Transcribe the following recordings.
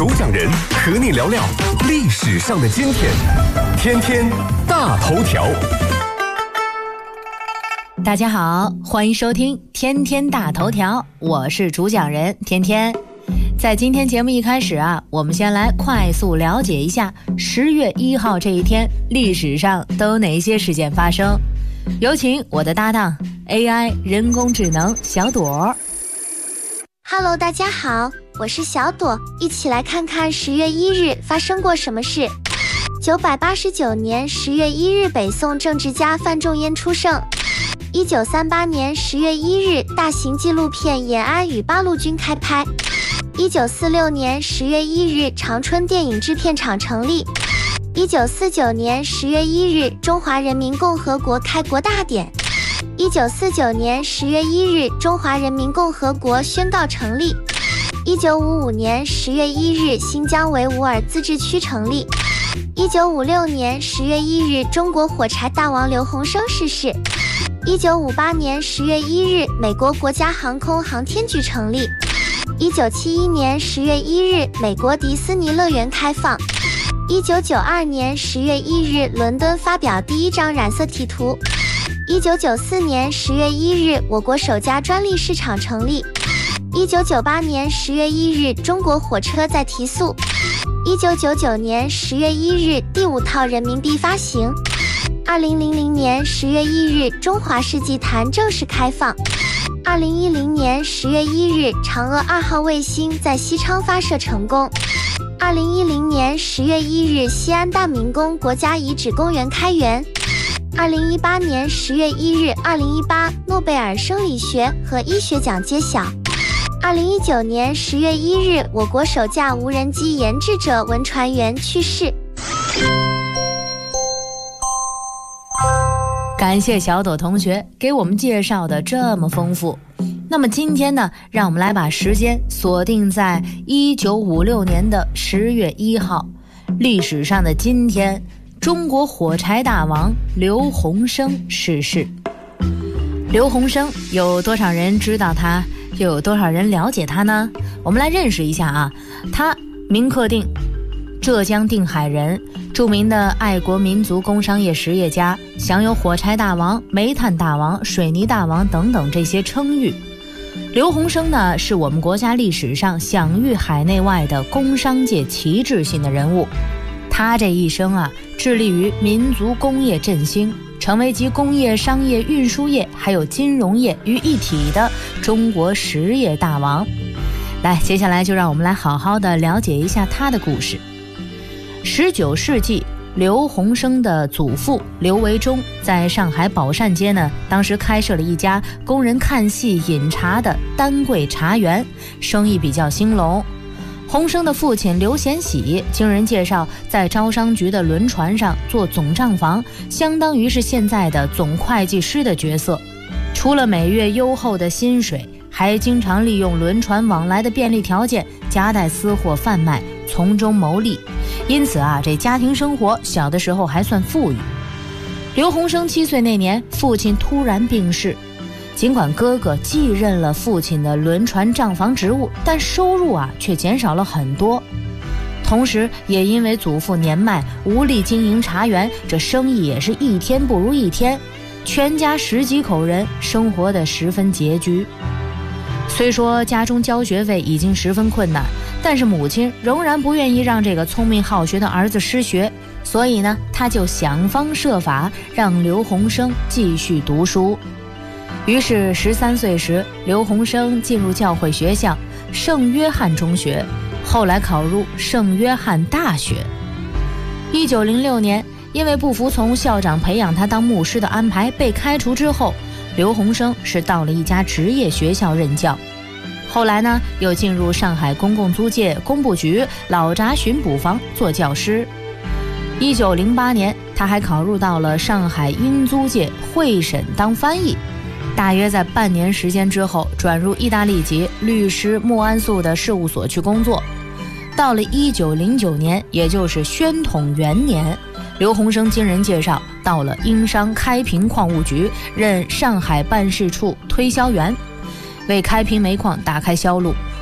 主讲人和你聊聊历史上的今天。天天大头条。 大家好，欢迎收听天天大头条，我是主讲人天天。在今天节目一开始我们先来快速了解一下10月1号这一天历史上都有哪些事件发生。有请我的搭档 AI 人工智能小朵。 Hello， 大家好，我是小朵，一起来看看10月1日发生过什么事。989年10月1日，北宋政治家范仲淹出生。1938年10月1日，大型纪录片《延安与八路军》开拍。1946年10月1日，长春电影制片厂成立。1949年10月1日，中华人民共和国开国大典。1949年10月1日，中华人民共和国宣告成立。1955年10月1日，新疆维吾尔自治区成立。1956年10月1日，中国火柴大王刘鸿生逝世。1958年10月1日，美国国家航空航天局成立。1971年10月1日，美国迪士尼乐园开放。1992年10月1日，伦敦发表第一张染色体图。1994年10月1日，我国首家专利市场成立。1998年10月1日，中国火车在提速。1999年10月1日，第5套人民币发行。2000年10月1日，中华世纪坛正式开放。2010年10月1日，嫦娥2号卫星在西昌发射成功。2010年10月1日，西安大明宫国家遗址公园开园。2018年10月1日，2018诺贝尔生理学和医学奖揭晓。2019年10月1日，我国首架无人机研制者文传员去世。 感谢小朵同学给我们介绍的这么丰富。那么今天呢，让我们来把时间锁定在1956年的10月1号，历史上的今天，中国火柴大王刘鸿生逝世。刘鸿生有多少人知道他，又有多少人了解他呢？我们来认识一下他名克定，浙江定海人，著名的爱国民族工商业实业家，享有火柴大王、煤炭大王、水泥大王等等这些称誉。刘鸿生呢，是我们国家历史上享誉海内外的工商界旗帜性的人物。他这一生致力于民族工业振兴，成为集工业、商业、运输业还有金融业于一体的中国实业大王。来，接下来就让我们来好好的了解一下他的故事。19世纪，刘鸿生的祖父刘维忠在上海宝善街呢，当时开设了一家供人看戏饮茶的丹桂茶园，生意比较兴隆。鸿生的父亲刘贤喜经人介绍，在招商局的轮船上做总账房，相当于是现在的总会计师的角色。除了每月优厚的薪水，还经常利用轮船往来的便利条件夹带私货贩卖，从中牟利。因此这家庭生活小的时候还算富裕。刘鸿生7岁那年，父亲突然病逝。尽管哥哥继任了父亲的轮船账房职务，但收入却减少了很多。同时也因为祖父年迈无力经营茶园，这生意也是一天不如一天，全家10几口人生活得十分拮据。虽说家中交学费已经十分困难，但是母亲仍然不愿意让这个聪明好学的儿子失学，所以呢，他就想方设法让刘鸿生继续读书。于是13岁时，刘鸿生进入教会学校圣约翰中学，后来考入圣约翰大学。1906年，因为不服从校长培养他当牧师的安排被开除之后，刘鸿生是到了一家职业学校任教。后来呢，又进入上海公共租界工部局老闸巡捕房做教师。1908年，他还考入到了上海英租界会审当翻译。大约在半年时间之后，转入意大利籍律师莫安素的事务所去工作。到了1909年，也就是宣统元年，刘鸿生经人介绍到了英商开平矿务局任上海办事处推销员，为开平煤矿打开销路，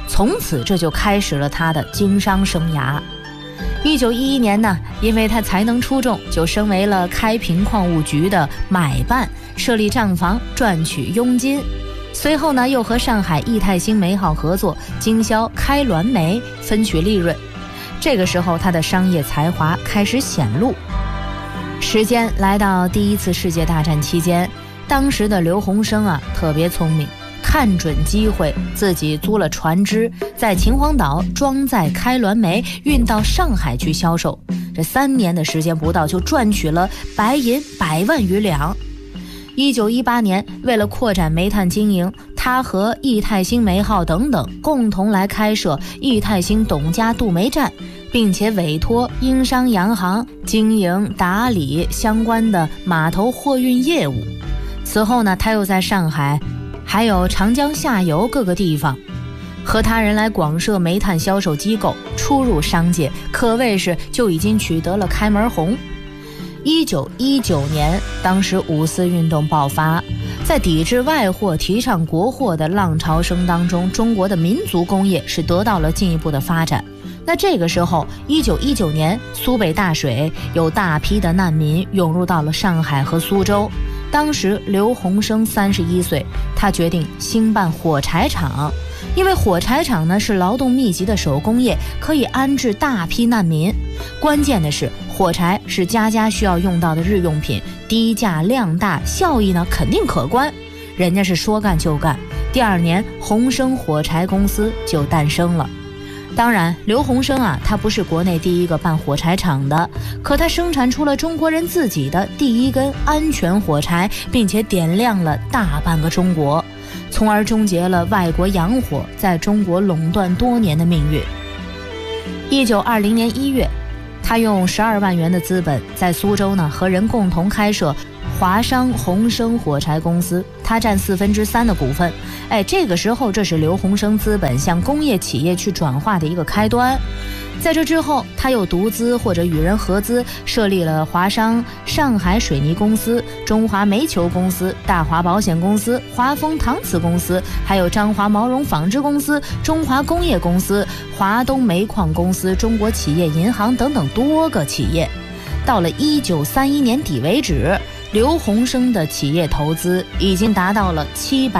从此这就开始了他的经商生涯。1911年呢，因为他才能出众，就升为了开平矿务局的买办，设立账房，赚取佣金。随后呢，又和上海益泰兴煤号合作，经销开滦煤，分取利润。这个时候，他的商业才华开始显露。时间来到第一次世界大战期间，当时的刘鸿生啊，特别聪明，看准机会，自己租了船只，在秦皇岛装载开滦煤，运到上海去销售。这3年的时间不到，就赚取了白银100万余两。1918年，为了扩展煤炭经营，他和益泰兴煤号等等共同来开设益泰兴董家渡煤站，并且委托英商洋行经营打理相关的码头货运业务。此后呢，他又在上海还有长江下游各个地方和他人来广设煤炭销售机构，出入商界，可谓是就已经取得了开门红。1919年，当时五四运动爆发，在抵制外货、提倡国货的浪潮声当中，中国的民族工业是得到了进一步的发展。那这个时候，1919年苏北大水，有大批的难民涌入到了上海和苏州。当时刘鸿生31岁，他决定兴办火柴厂，因为火柴厂呢是劳动密集的手工业，可以安置大批难民。关键的是，火柴是家家需要用到的日用品，低价量大，效益呢肯定可观。人家是说干就干，第2年鸿生火柴公司就诞生了。当然，刘鸿生啊，他不是国内第一个办火柴厂的，可他生产出了中国人自己的第一根安全火柴，并且点亮了大半个中国，从而终结了外国洋火在中国垄断多年的命运。1920年1月，他用12万元的资本，在苏州呢和人共同开设华商鸿生火柴公司，他占3/4的股份。这个时候，这是刘鸿生资本向工业企业去转化的一个开端。在这之后，他又独资或者与人合资，设立了华商上海水泥公司、中华煤球公司、大华保险公司、华丰搪瓷公司，还有张华毛绒纺织公司、中华工业公司、华东煤矿公司、中国企业银行等等多个企业。到了1931年底为止，刘鸿生的企业投资已经达到了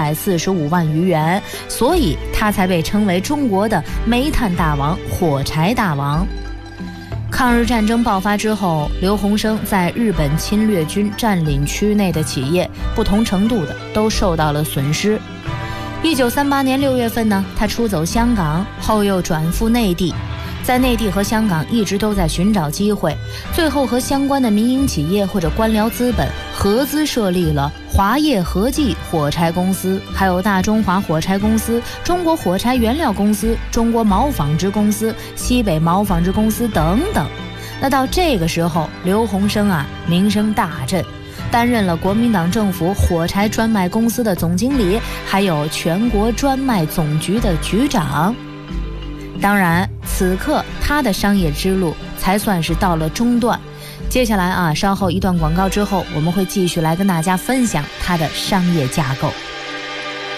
745万余元，所以他才被称为中国的煤炭大王、火柴大王。抗日战争爆发之后，刘鸿生在日本侵略军占领区内的企业不同程度的都受到了损失。1938年6月份呢，他出走香港，后又转赴内地。在内地和香港一直都在寻找机会，最后和相关的民营企业或者官僚资本合资设立了华业和记火柴公司，还有大中华火柴公司、中国火柴原料公司、中国毛纺织公司、西北毛纺织公司等等。那到这个时候，刘鸿生啊名声大振，担任了国民党政府火柴专卖公司的总经理，还有全国专卖总局的局长。当然，此刻他的商业之路才算是到了中段。接下来啊，稍后一段广告之后，我们会继续来跟大家分享他的商业架构。